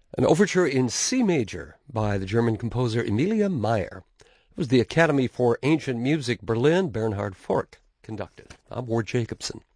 An overture in C major by the German composer Emilia Meyer. It was the Academy for Ancient Music, Berlin. Bernhard Fork conducted. I'm Ward Jacobson.